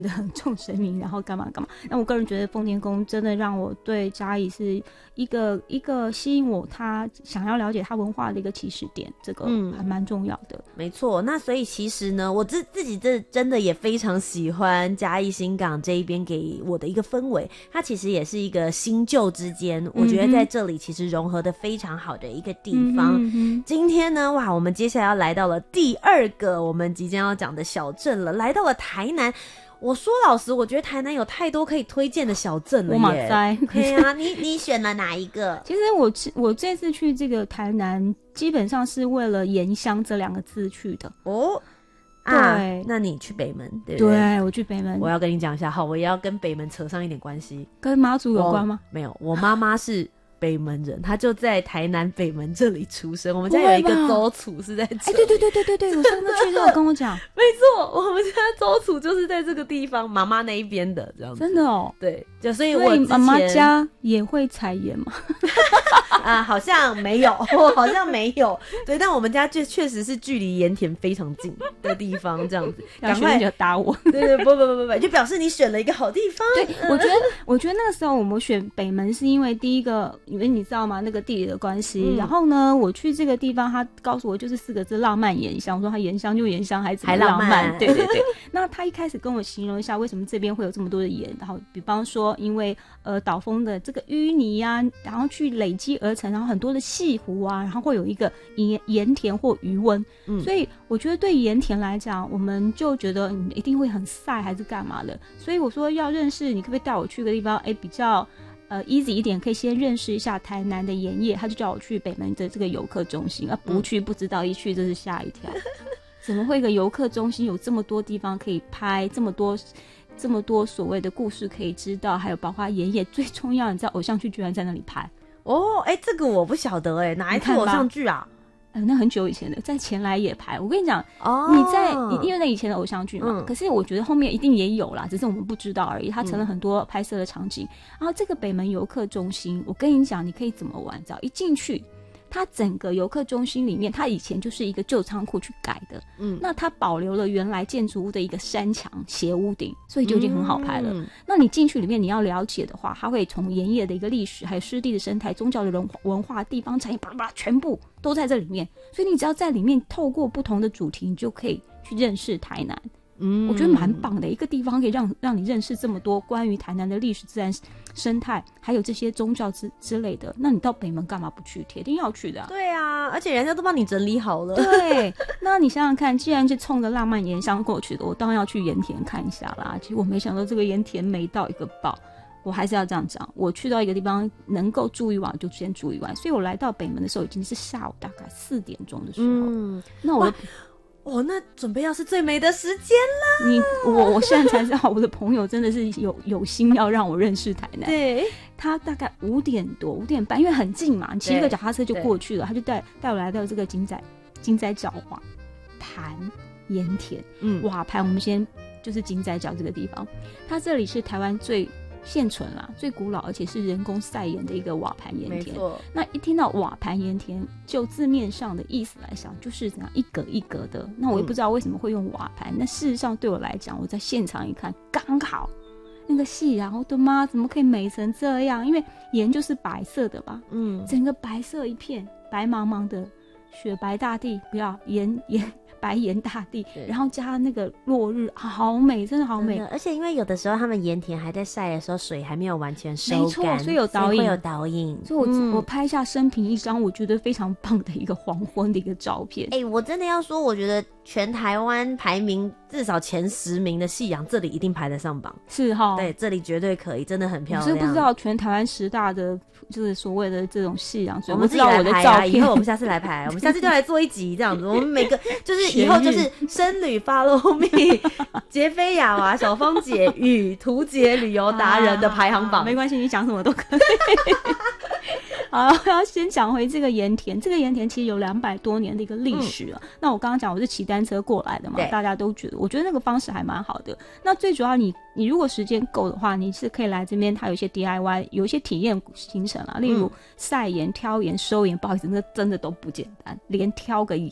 很重神明，然后干嘛干嘛。那我个人觉得奉天宫真的让我对嘉义是一个吸引我他想要了解他文化的一个起始点，这个还蛮重要的。 没错。那所以其实呢，我自己真的也非常喜欢嘉义新港这一边给我的一个氛围，它其实也是一个新旧之间，我觉得在这里其实融合的非常好的一个地方。今天呢，哇，我们接下来要来到了第二个我们即将要讲的小镇了，来到了台南。我说老实，我觉得台南有太多可以推荐的小镇了耶。 我马塞， 对啊，你选了哪一个？ 其实我这次去这个台南，基本上是为了盐乡这2个字去的。 哦， 对， 那你去北门，对不对？ 对，我去北门。 我要跟你讲一下，好，我也要跟北门扯上一点关系。 跟妈祖有关吗？ 没有，我妈妈是北门人，她就在台南北门这里出生。我们家有一个周楚是在这里。 对，我上次去都有跟我讲。 没错，我们家周楚就是在这个地方，妈妈那一边的这样子。 真的哦。 对，就所以我妈妈家也会采盐吗？ 好像没有，好像没有。对，但我们家就确实是距离盐田非常近的地方，这样子。 赶快就打我。 对，不，就表示你选了一个好地方。 对，我觉得那个时候我们选北门是因为第一个，因为你知道吗？那个地理的关系。然后呢，我去这个地方，他告诉我就是4个字：浪漫盐乡。我说他盐乡就盐乡，还怎么浪漫？对。那他一开始跟我形容一下为什么这边会有这么多的盐，然后比方说因为岛风的这个淤泥啊，然后去累积而成，然后很多的细湖啊，然后会有一个盐田或余温。所以我觉得对盐田来讲，我们就觉得你一定会很晒还是干嘛的。所以我说要认识，你可不可以带我去个地方，比较easy 一点，可以先认识一下台南的盐业。他就叫我去北门的这个游客中心，不去不知道，一去就是吓一跳。怎么会一个游客中心有这么多地方可以拍，这么多所谓的故事可以知道，还有包括盐业，最重要，你知道偶像剧居然在那里拍哦。这个我不晓得哪一部偶像剧啊？ 那很久以前的，在前来也拍。我跟你讲，因为那以前的偶像剧嘛，可是我觉得后面一定也有啦，只是我们不知道而已。它成了很多拍摄的场景。然后这个北门游客中心，我跟你讲，你可以怎么玩？只要一进去，它整个游客中心里面，它以前就是一个旧仓库去改的。那它保留了原来建筑物的一个山墙斜屋顶，所以就已经很好拍了。那你进去里面，你要了解的话，它会从盐业的一个历史，还有湿地的生态、宗教的文化、地方产业，巴拉巴拉，全部都在这里面。所以你只要在里面透过不同的主题，你就可以去认识台南。我觉得蛮棒的一个地方，可以让你认识这么多关于台南的历史、自然生态，还有这些宗教之类的。那你到北门干嘛不去？铁定要去的。 对啊，而且人家都帮你整理好了。 对，那你想想看，既然是冲着浪漫盐乡过去的，我当然要去盐田看一下啦。其实我没想到这个盐田美到一个爆。我还是要这样讲，我去到一个地方能够住一晚就先住一晚，所以我来到北门的时候已经是下午大概4点钟的时候。那那准备要是最美的时间了。 我现在才知道，我的朋友真的是有心要让我认识台南。 对， 他大概5点多5点半，因为很近嘛，你骑个脚踏车就过去了。他就带我来到这个金仔角瓦盘盐田瓦盘。我们先就是金仔角这个地方，它这里是台湾最现存啦，最古老而且是人工晒盐的一个瓦盘盐田。那一听到瓦盘盐田，就字面上的意思来想，就是怎样一格一格的。那我也不知道为什么会用瓦盘。那事实上对我来讲，我在现场一看，刚好那个夕阳，我的妈，怎么可以美成这样？因为盐就是白色的吧，整个白色一片，白茫茫的雪白大地，不要盐白盐大地，然后加那个落日，好美，真的好美。 而且因为有的时候他们盐田还在晒的时候，水还没有完全收干， 没错，所以有导引， 所以我拍下生平一张我觉得非常棒的一个黄昏的一个照片。 我真的要说，我觉得全台湾排名至少前10名的夕阳，这里一定排得上榜。 是齁， 对，这里绝对可以，真的很漂亮。 我是不知道全台湾10大的就是所谓的这种夕阳，所以我们知道我的照片。 以后我们下次来排，我们下次就来做一集这样子。我们每个就是以后就是僧侣 follow me 杰菲亚娃小芳姐与图杰旅游达人的排行榜。 没关系，你讲什么都可以。好，我要先讲回这个盐田。这个盐田其实有200多年的一个历史了。那我刚刚讲我是骑单车过来的嘛，大家都觉得，我觉得那个方式还蛮好的。那最主要你如果时间够的话，你是可以来这边，它有一些 DIY， 有一些体验行程啊，例如晒盐、挑盐、收盐。不好意思，那真的都不简单，连挑个盐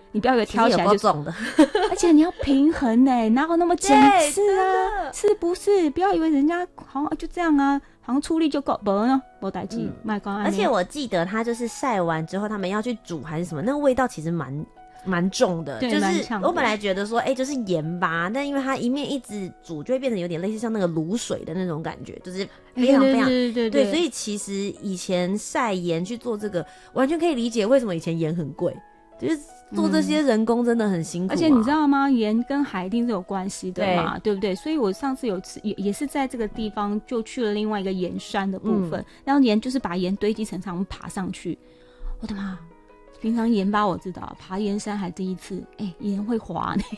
你不要以为挑起来就重的， 而且你要平衡哪有那么紧致啊？是不是？不要以为人家好像就这样啊，好像出力就够，不呢，没代志，卖光。 而且我记得它就是晒完之后，他们要去煮还是什么，那个味道其实蛮重的，就是我本来觉得说，就是盐巴，但因为它一面一直煮，就会变成有点类似像那个卤水的那种感觉，就是非常非常对， 所以其实以前晒盐去做这个，完全可以理解为什么以前盐很贵，就是做这些人工真的很辛苦而且你知道吗？盐跟海一定是有关系的嘛， 对不对？所以我上次有次也是在这个地方就去了另外一个盐山的部分，然后盐就是把盐堆积成长爬上去，我的妈！平常盐巴我知道，爬盐山还第一次，盐会滑呢，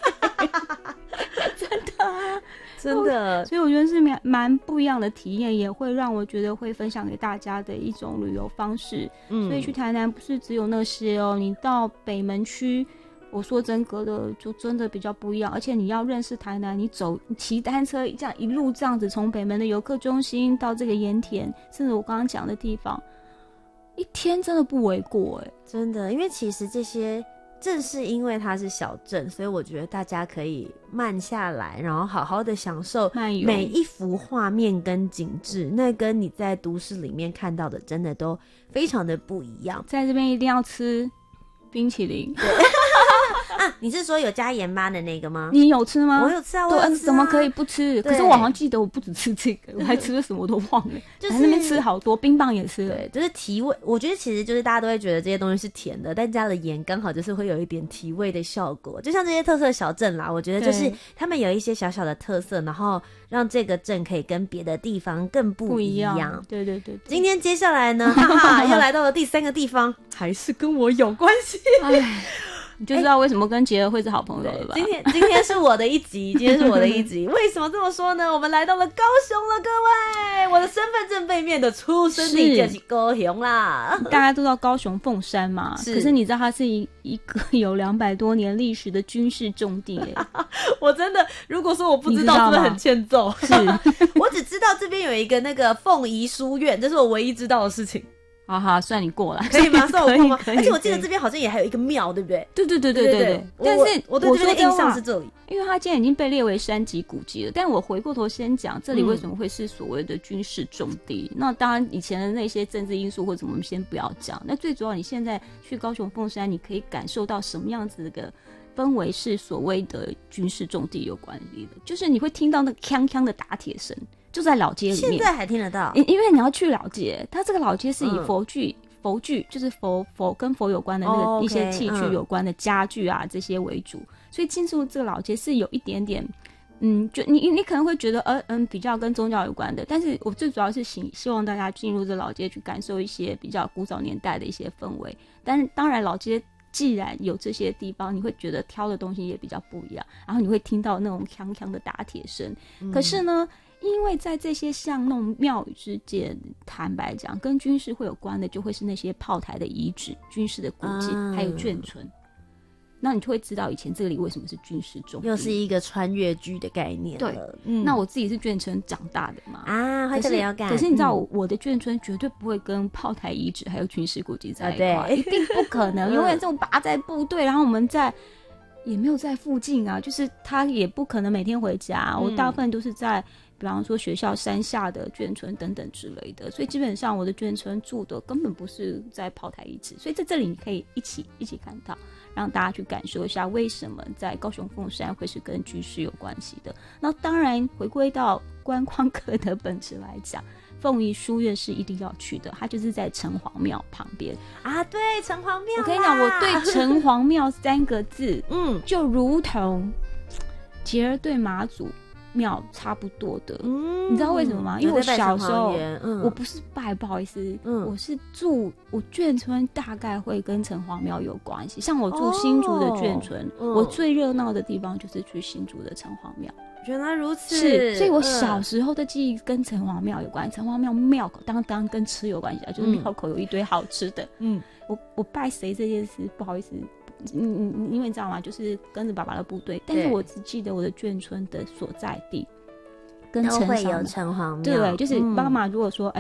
真的啊， 真的。 所以我觉得是蛮不一样的体验，也会让我觉得会分享给大家的一种旅游方式。所以去台南不是只有那些哦，你到北门区，我说真格的就真的比较不一样，而且你要认识台南，你骑单车这样一路这样子从北门的游客中心到这个盐田，甚至我刚刚讲的地方。一天真的不为过真的，因为其实这些正是因为它是小镇，所以我觉得大家可以慢下来，然后好好的享受每一幅画面跟景致，那跟你在都市里面看到的真的都非常的不一样。 在这边一定要吃冰淇淋啊，你是说有加盐巴的那个吗？ 你有吃吗？ 我有吃啊，我有吃啊。 怎么可以不吃？可是我好像记得我不只吃这个，我还吃了什么我都忘了。就是在那边吃好多，冰棒也吃了。 对，就是提味。我觉得其实就是大家都会觉得这些东西是甜的，但加了盐刚好就是会有一点提味的效果。就像这些特色小镇啦，我觉得就是他们有一些小小的特色，然后让这个镇可以跟别的地方更不一样。 对。 今天接下来呢，哈哈，又来到了第3个地方，还是跟我有关系。 你就知道为什么跟杰儿会是好朋友了吧？ 今天是我的一集，今天是我的一集。为什么这么说呢？我们来到了高雄了，各位，我的身份证背面的出生地就是高雄啦。 大家都知道高雄凤山嘛，可是你知道它是一个有200多年历史的军事重地我真的，如果说我不知道，是不是很欠揍？ 是我只知道这边有一个那个凤仪书院，这是我唯一知道的事情。 好好，算你过了， 可以吗？算我过吗？而且我记得这边好像也还有一个庙，对不对？ 对。但是我对这边的印象是这里， 因为它现在已经被列为3级古迹了。但我回过头先讲，这里为什么会是所谓的军事重地？那当然，以前的那些政治因素或者我们先不要讲。那最主要，你现在去高雄凤山，你可以感受到什么样子的氛围是所谓的军事重地有关系的，就是你会听到那个锵锵的打铁声。就在老街里面， 现在还听得到。 因为你要去老街，它这个老街是以佛具就是佛跟佛有关的那个一些器具有关的家具啊这些为主，所以进入这个老街是有一点点，就你可能会觉得比较跟宗教有关的，但是我最主要是希望大家进入这老街去感受一些比较古早年代的一些氛围。但是当然老街既然有这些地方，你会觉得挑的东西也比较不一样，然后你会听到那种锵锵的打铁声。可是呢，因为在这些巷弄庙宇之间，坦白讲，跟军事会有关的，就会是那些炮台的遗址、军事的古迹，还有眷村。那你就会知道以前这里为什么是军事重地， 又是一个穿越剧的概念了。 对，那我自己是眷村长大的嘛， 会特别有感。 可是你知道我的眷村绝对不会跟炮台遗址还有军事古迹在一块，一定不可能，因为这种拔在部队，然后我们也没有在附近啊，就是他也不可能每天回家，我大部分都是在比方说学校山下的眷村等等之类的，所以基本上我的眷村住的根本不是在炮台遗址，所以在这里你可以一起看到，让大家去感受一下为什么在高雄凤山会是跟军事有关系的。那当然回归到观光客的本质来讲，凤仪书院是一定要去的，它就是在城隍庙旁边啊。对，城隍庙。 我跟你讲，我对城隍庙3个字，就如同杰儿对妈祖庙差不多的。你知道为什么吗？因为我小时候，我不是拜，不好意思，我是住我眷村，大概会跟城隍庙有关系。像我住新竹的眷村，我最热闹的地方就是去新竹的城隍庙。 原来如此， 是，所以我小时候的记忆跟城隍庙有关。城隍庙庙口当然跟吃有关系啊，就是庙口有一堆好吃的。我拜谁这件事不好意思，因为你知道吗？就是跟着爸爸的部队，但是我只记得我的眷村的所在地跟都会有城隍庙。 对，就是妈妈如果说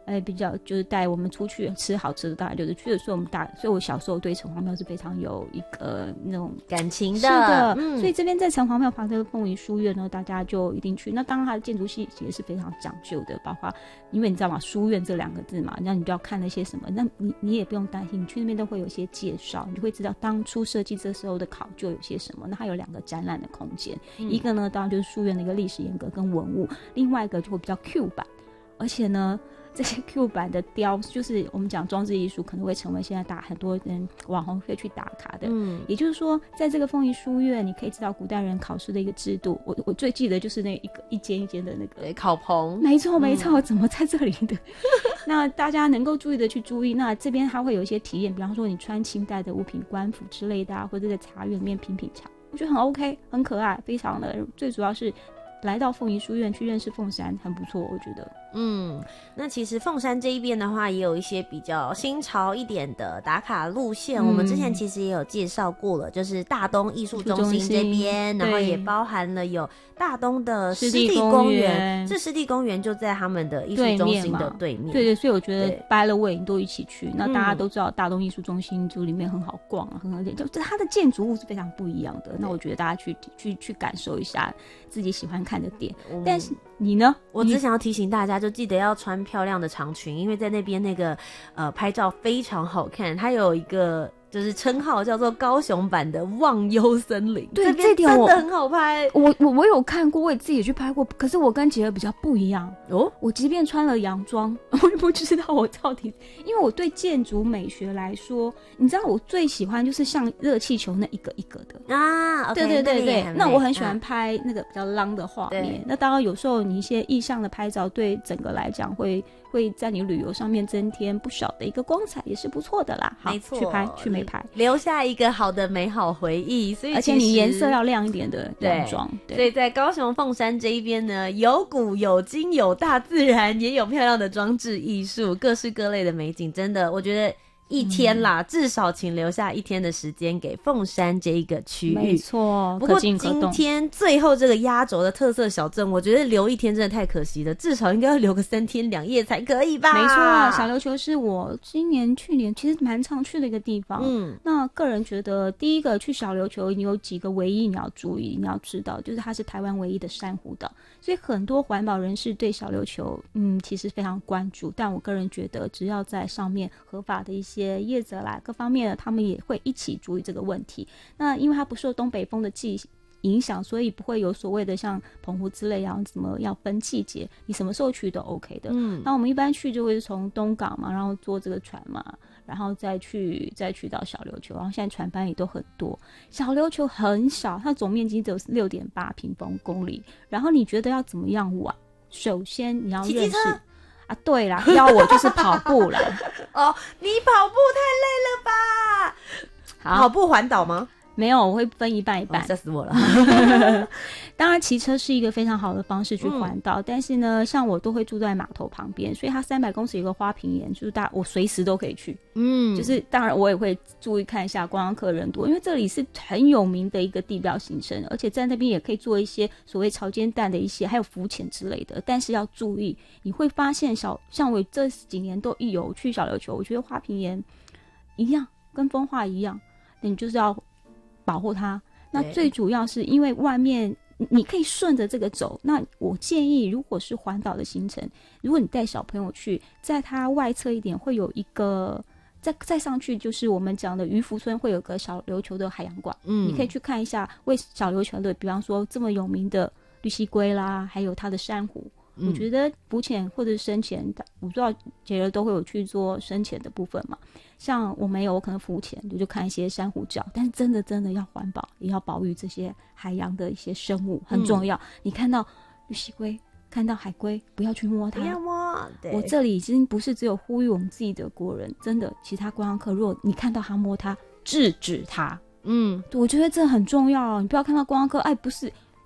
比较就是带我们出去吃好吃的，当然就是去的时候所以我小时候对城隍庙是非常有一个那种感情的。 是的，所以这边在城隍庙旁这个凤仪书院呢，大家就一定去。那当然它的建筑系也是非常讲究的，包括因为你知道吗，书院这2个字嘛，那你就要看那些什么，那你也不用担心，你去那边都会有一些介绍，你就会知道当初设计这时候的考究有些什么。那它有2个展览的空间，一个呢当然就是书院的一个历史沿革跟文物，另外一个就会比较 Q 版，而且呢这些 Q 版的雕，就是我们讲装置艺术，可能会成为现在很多人网红会去打卡的。也就是说，在这个凤仪书院，你可以知道古代人考试的一个制度。我最记得就是那一间一间的那个考棚， 没错没错，怎么在这里的？那大家能够注意的去注意。那这边它会有一些体验，比方说你穿清代的物品、官服之类的啊，或者在茶园里面品茶，我觉得很 OK， 很可爱，非常的。最主要是来到凤仪书院去认识凤山，很不错，我觉得。 那其实凤山这一边的话，也有一些比较新潮一点的打卡路线。我们之前其实也有介绍过了，就是大东艺术中心这边，然后也包含了有大东的湿地公园。这湿地公园就在他们的艺术中心的对面。 对，所以我觉得掰了位都一起去。那大家都知道大东艺术中心就里面很好逛啊，很好点，就它的建筑物是非常不一样的。那我觉得大家去感受一下自己喜欢看的点。但是你呢？ 我只想要提醒大家，就记得要穿漂亮的长裙，因为在那边那个拍照非常好看。它有一个就是称号叫做高雄版的忘忧森林， 对， 这边真的很好拍。 我有看过，我也自己也去拍过，可是我跟杰儿比较不一样哦。我即便穿了洋装，我也不知道我到底，因为我对建筑美学来说，你知道我最喜欢就是像热气球那一个一个的啊， 对对对对。那我很喜欢拍那个比较浪的画面。那当然有时候你一些意象的拍照，对整个来讲会在你旅游上面增添不少的一个光彩，也是不错的啦。 没错， 去拍去没拍， 留下一个好的美好回忆。所以而且你颜色要亮一点的洋装。 所以在高雄凤山这一边呢，有古有今有大自然，也有漂亮的装置艺术，各式各类的美景，真的我觉得一天啦，至少请留下1天的时间给凤山这一个区域。 没错， 不过今天最后这个压轴的特色小镇，我觉得留1天真的太可惜了，至少应该要留个3天2夜才可以吧。 没错，小琉球是我去年其实蛮常去的一个地方。那个人觉得第一个去小琉球，你有几个唯一你要注意，你要知道，就是它是台湾唯一的珊瑚岛，所以很多环保人士对小琉球其实非常关注。但我个人觉得，只要在上面合法的一些业者啦，各方面的他们也会一起注意这个问题。那因为它不受东北风的影响，所以不会有所谓的像澎湖之类什么要分季节，你什么时候去都 OK 的。那我们一般去就会从东港嘛，然后坐这个船嘛，然后再去到小琉球，然后现在船班也都很多。小琉球很小，它总面积只有6.8平方公里，然后你觉得要怎么样玩？首先你要认识啊，对啦，要我就是跑步啦。 哦，你跑步太累了吧？跑步环岛吗？ 没有，我会分一半一半。 吓死我了。 当然骑车是一个非常好的方式去环岛，但是呢，像我都会住在码头旁边，所以它300公尺有个花瓶岩，就是我随时都可以去。就是当然我也会注意看一下观光客人多，因为这里是很有名的一个地标行程，而且在那边也可以做一些所谓潮间带的一些，还有浮潜之类的。但是要注意，你会发现像我这几年都有去小琉球，我觉得花瓶岩一样，跟风化一样，你就是要保护它。那最主要是因为外面你可以顺着这个走，那我建议如果是环岛的行程，如果你带小朋友去，在它外侧一点会有一个再上去，就是我们讲的渔夫村会有个小琉球的海洋馆。你可以去看一下为小琉球的比方说这么有名的绿蜥龟啦，还有它的珊瑚。我觉得浮潜或者是深潜，我不知道杰儿都会有去做深潜的部分嘛，像我没有，我可能浮潜我就看一些珊瑚礁，但是真的要环保，也要保育这些海洋的一些生物，很重要。你看到绿蜥龟，看到海龟，不要去摸它， 不要摸。 我这里已经不是只有呼吁我们自己的国人，真的其他观光客，如果你看到他摸它，制止他。我觉得这很重要。你不要看到观光客，不是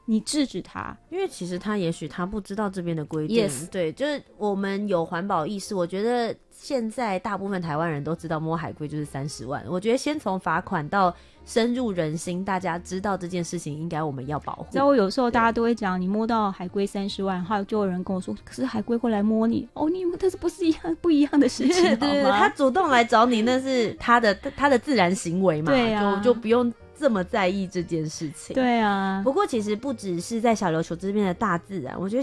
你制止他， 因为其实他也许他不知道这边的规定。 Yes. 对，就是我们有环保意识，我觉得现在大部分台湾人都知道摸海龟就是30万。我觉得先从罚款到深入人心，大家知道这件事情应该我们要保护。 知道我有时候大家都会讲，你摸到海龟30万，然后就有人跟我说，可是海龟会来摸你哦，你这是不一样的事情对， 好吗？ 他主动来找你，那是他的自然行为嘛， 对啊， 就不用这么在意这件事情。 对啊， 不过其实不只是在小琉球这边的大自然，我觉得